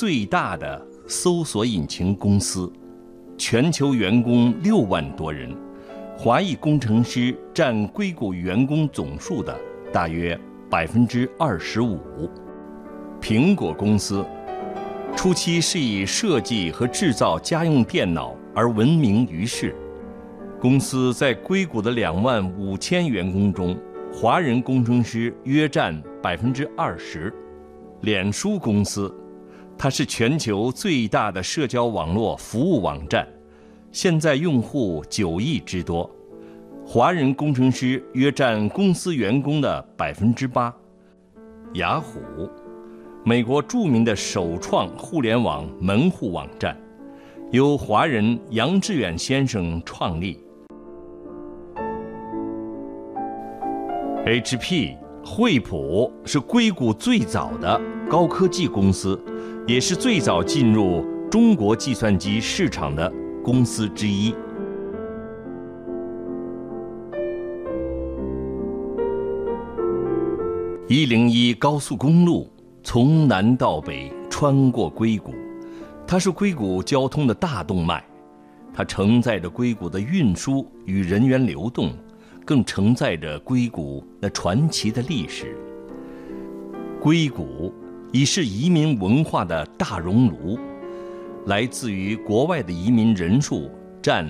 最大的搜索引擎公司，全球员工6万多人，华裔工程师占硅谷员工总数的大约25%。苹果公司初期是以设计和制造家用电脑而闻名于世。公司在硅谷的25000员工中，华人工程师约占20%。脸书公司，它是全球最大的社交网络服务网站，现在用户9亿之多，华人工程师约占公司员工的8%。雅虎，美国著名的首创互联网门户网站，由华人杨致远先生创立。HP 惠普是硅谷最早的高科技公司，也是最早进入中国计算机市场的公司之一。101高速公路从南到北穿过硅谷，它是硅谷交通的大动脉，它承载着硅谷的运输与人员流动，更承载着硅谷那传奇的历史。硅谷已是移民文化的大熔炉，来自于国外的移民人数占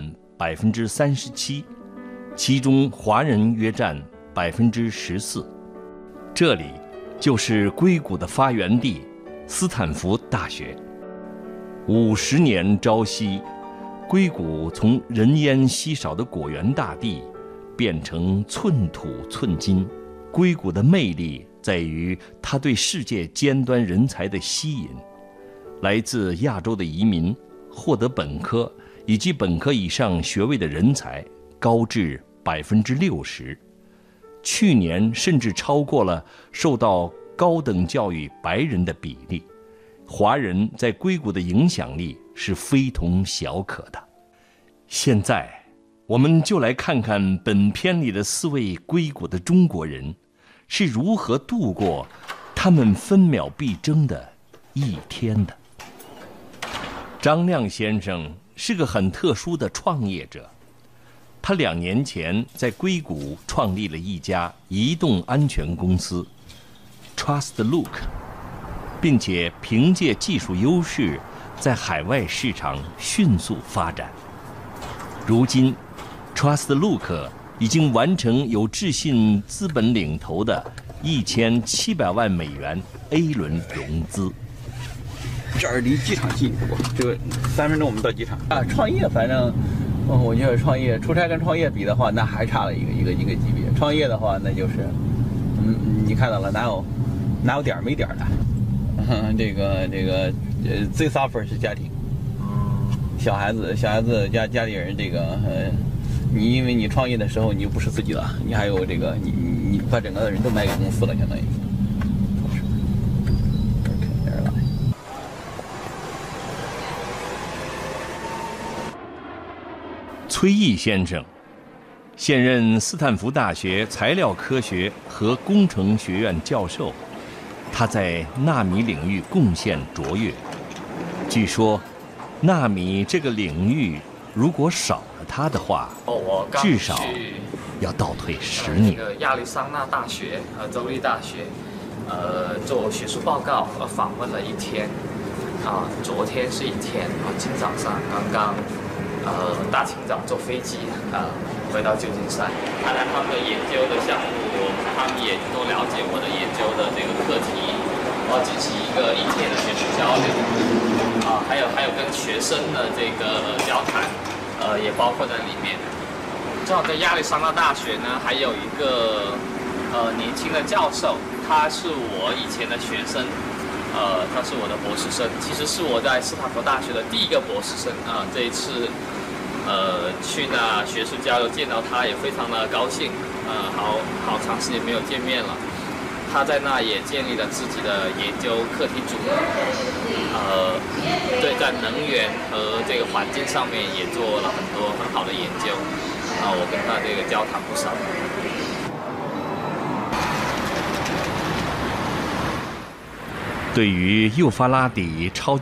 37%，其中华人约占14%。这里就是硅谷的发源地斯坦福大学。50年朝夕，硅谷从人烟稀少的果园大地变成寸土寸金。硅谷的魅力在于它对世界尖端人才的吸引。来自亚洲的移民获得本科以及本科以上学位的人才高至60%，去年甚至超过了受到高等教育白人的比例。华人在硅谷的影响力是非同小可的。现在我们就来看看本片里的4位硅谷的中国人是如何度过他们分秒必争的一天的。张亮先生是个很特殊的创业者，他2年前在硅谷创立了一家移动安全公司 TrustLook， 并且凭借技术优势在海外市场迅速发展。如今 TrustLook 已经完成有智信资本领投的$1700万A 轮融资。 这儿离机场近，这个3分钟我们到机场啊。创业反正，我觉得创业出差跟创业比的话，那还差了一个级别。创业的话，那就是，你看到了哪有点儿没点儿的？这个最 suffer 是家庭，小孩子家里人这个你因为你创业的时候你又不是自己的，你还有这个你把整个人都卖给公司了，相当于。 崔毅先生，现任斯坦福大学材料科学和工程学院教授，他在纳米领域贡献卓越。据说，纳米这个领域如果少了它的话，至少要倒退10年。 这个亚利桑那大学和州立大学，做学术报告，访问了1天，昨天是1天，今早上刚刚。大清早坐飞机回到旧金山，看来他们的研究的项目，他们也多了解我的研究的这个课题，进行一个1天的学术交流，还有跟学生的这个交谈，也包括在里面。正好在亚利桑那大学呢，还有一个年轻的教授，他是我以前的学生。他是我的博士生，其实是我在斯坦福大学的第1个博士生这一次去那学术交流见到他也非常的高兴，好长时间没有见面了。他在那也建立了自己的研究课题组，对，在能源和这个环境上面也做了很多很好的研究，我跟他这个交谈不少。 对于幼发拉底超